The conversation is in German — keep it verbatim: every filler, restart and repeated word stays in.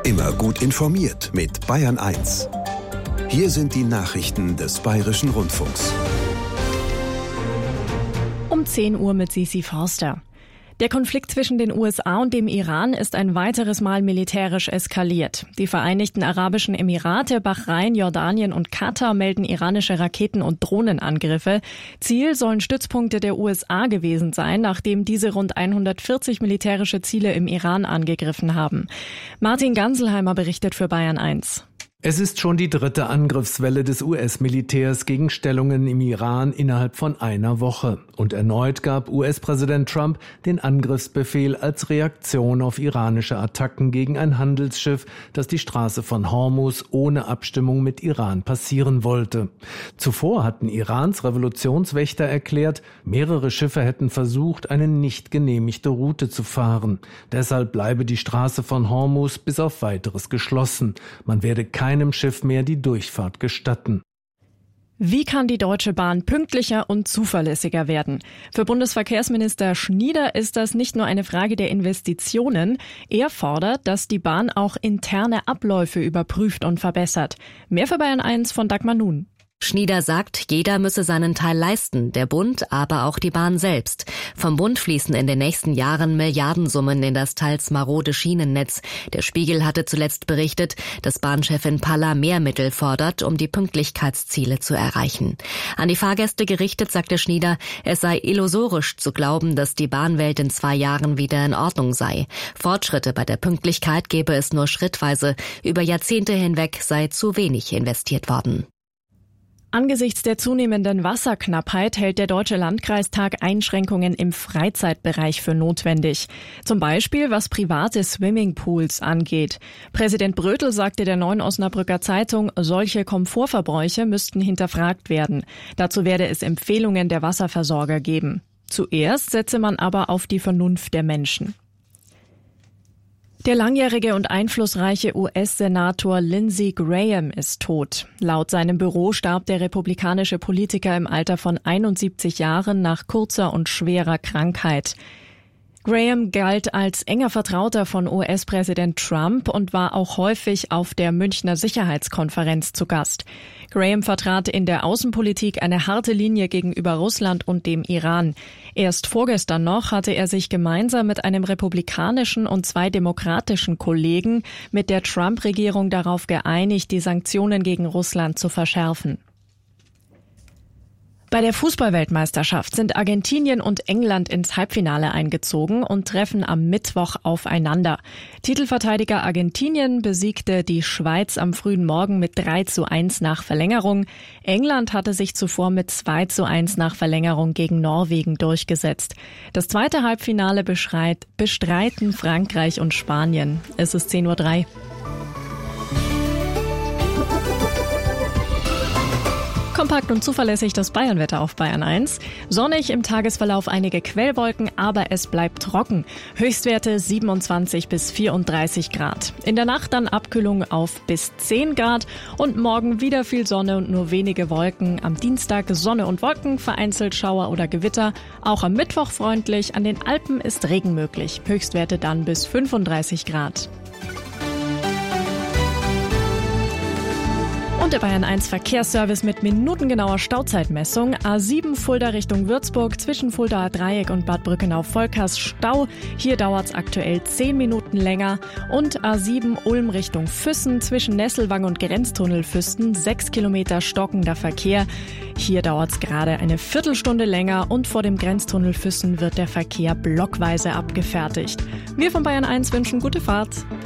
Immer gut informiert mit Bayern eins. Hier sind die Nachrichten des Bayerischen Rundfunks. Um zehn Uhr mit Sisi Forster. Der Konflikt zwischen den U S A und dem Iran ist ein weiteres Mal militärisch eskaliert. Die Vereinigten Arabischen Emirate, Bahrain, Jordanien und Katar melden iranische Raketen- und Drohnenangriffe. Ziel sollen Stützpunkte der U S A gewesen sein, nachdem diese rund hundertvierzig militärische Ziele im Iran angegriffen haben. Martin Ganselheimer berichtet für Bayern eins. Es ist schon die dritte Angriffswelle des U S-Militärs gegen Stellungen im Iran innerhalb von einer Woche. Und erneut gab U S-Präsident Trump den Angriffsbefehl als Reaktion auf iranische Attacken gegen ein Handelsschiff, das die Straße von Hormuz ohne Abstimmung mit Iran passieren wollte. Zuvor hatten Irans Revolutionswächter erklärt, mehrere Schiffe hätten versucht, eine nicht genehmigte Route zu fahren. Deshalb bleibe die Straße von Hormuz bis auf Weiteres geschlossen. Man werde kein keinem Schiff mehr die Durchfahrt gestatten. Wie kann die Deutsche Bahn pünktlicher und zuverlässiger werden? Für Bundesverkehrsminister Schnieder ist das nicht nur eine Frage der Investitionen. Er fordert, dass die Bahn auch interne Abläufe überprüft und verbessert. Mehr für Bayern eins von Dagmar Nun. Schnieder sagt, jeder müsse seinen Teil leisten, der Bund, aber auch die Bahn selbst. Vom Bund fließen in den nächsten Jahren Milliardensummen in das teils marode Schienennetz. Der Spiegel hatte zuletzt berichtet, dass Bahnchefin Palla mehr Mittel fordert, um die Pünktlichkeitsziele zu erreichen. An die Fahrgäste gerichtet sagte Schnieder, es sei illusorisch zu glauben, dass die Bahnwelt in zwei Jahren wieder in Ordnung sei. Fortschritte bei der Pünktlichkeit gebe es nur schrittweise. Über Jahrzehnte hinweg sei zu wenig investiert worden. Angesichts der zunehmenden Wasserknappheit hält der Deutsche Landkreistag Einschränkungen im Freizeitbereich für notwendig. Zum Beispiel was private Swimmingpools angeht. Präsident Brötel sagte der Neuen Osnabrücker Zeitung, solche Komfortverbräuche müssten hinterfragt werden. Dazu werde es Empfehlungen der Wasserversorger geben. Zuerst setze man aber auf die Vernunft der Menschen. Der langjährige und einflussreiche U S-Senator Lindsey Graham ist tot. Laut seinem Büro starb der republikanische Politiker im Alter von einundsiebzig Jahren nach kurzer und schwerer Krankheit. Graham galt als enger Vertrauter von U S-Präsident Trump und war auch häufig auf der Münchner Sicherheitskonferenz zu Gast. Graham vertrat in der Außenpolitik eine harte Linie gegenüber Russland und dem Iran. Erst vorgestern noch hatte er sich gemeinsam mit einem republikanischen und zwei demokratischen Kollegen mit der Trump-Regierung darauf geeinigt, die Sanktionen gegen Russland zu verschärfen. Bei der Fußballweltmeisterschaft sind Argentinien und England ins Halbfinale eingezogen und treffen am Mittwoch aufeinander. Titelverteidiger Argentinien besiegte die Schweiz am frühen Morgen mit drei zu eins nach Verlängerung. England hatte sich zuvor mit zwei zu eins nach Verlängerung gegen Norwegen durchgesetzt. Das zweite Halbfinale beschreit, bestreiten Frankreich und Spanien. Es ist zehn Uhr drei. Kompakt und zuverlässig das Bayernwetter auf Bayern eins. Sonnig im Tagesverlauf einige Quellwolken, aber es bleibt trocken. Höchstwerte siebenundzwanzig bis vierunddreißig Grad. In der Nacht dann Abkühlung auf bis zehn Grad und morgen wieder viel Sonne und nur wenige Wolken. Am Dienstag Sonne und Wolken, vereinzelt Schauer oder Gewitter. Auch am Mittwoch freundlich. An den Alpen ist Regen möglich. Höchstwerte dann bis fünfunddreißig Grad. Und der Bayern eins Verkehrsservice mit minutengenauer Stauzeitmessung. A sieben Fulda Richtung Würzburg, zwischen Fuldaer Dreieck und Bad Brückenau-Volkers Stau. Hier dauert's aktuell zehn Minuten länger. Und A sieben Ulm Richtung Füssen, zwischen Nesselwang und Grenztunnel Füssen, sechs Kilometer stockender Verkehr. Hier dauert's gerade eine Viertelstunde länger und vor dem Grenztunnel Füssen wird der Verkehr blockweise abgefertigt. Wir von Bayern eins wünschen gute Fahrt.